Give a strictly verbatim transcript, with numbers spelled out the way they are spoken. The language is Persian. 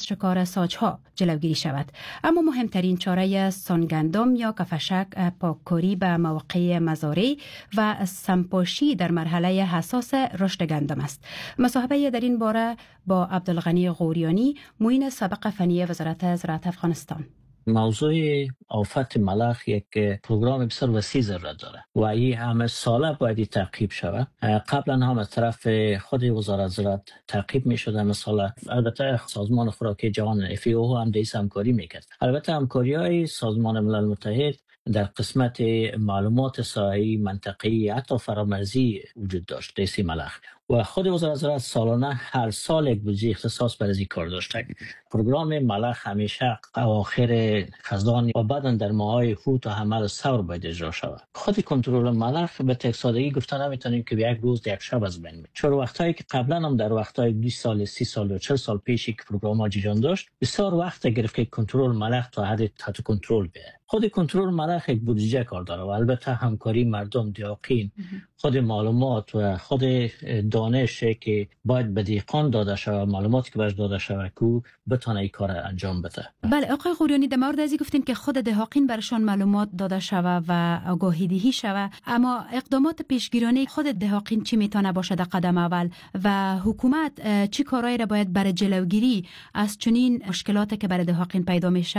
شکار ساجها جلوگیری شود. اما مهمترین چاره سانگندم یا کفشک پاککاری به مواقع مزارع و سمپاشی در مرحله حساس رشد گندم است. مصاحبه در این باره با عبدالغنی غوریانی، معین سابق فنی وزارت زراعت افغانستان. موضوع آفت ملخ یک پروگرام بسیار وسیع ضرورت داره و این همه ساله باید تعقیب شود. قبلا هم از طرف خود وزارت زراعت تعقیب می شده. مثلا البته سازمان خوراکی جهان اف ای او هم دیس همکاری میکرد. البته همکاری های سازمان ملل متحد در قسمت معلومات ساحه‌ای منطقه‌ای حتی فرامرزی وجود داشت دیسی ملخ و خود وزارت زراعت سالانه هر سال یک بودجه اختصاص برای این کار داشته. پروگرام ملخ همیشه اواخر خزان و بعدا در ماهای هوت و حمل و ثور باید اجرا شود. خود کنترل ملخ به تک سادگی گفته نمیتونیم که یک روز یک شب از بین بره. چون وقتایی که قبلا هم در وقتای بیست سال سی سال و چهل سال پیشی که پروگرام ها جریان داشت بسیار وقت گرفت که کنترل ملخ تا حد تحت کنترل بیاد. خود کنترل ملخ یک بودجه کار داره و البته همکاری مردم، دیاقین، خود معلومات و خود دانش که باید به دیقان داده شود، معلوماتی که بهش داده شود که بتونه این کار انجام بده. بله آقای غوریانی، در مورد ازی گفتین که خود دهاقین برشان معلومات داده شود و آگاهی دهی شود، اما اقدامات پیشگیرانه خود دهاقین چی میتونه باشه در قدم اول و حکومت چی کارایی را باید برای جلوگیری از چنین مشکلاتی که برای دهاقین پیدا میشه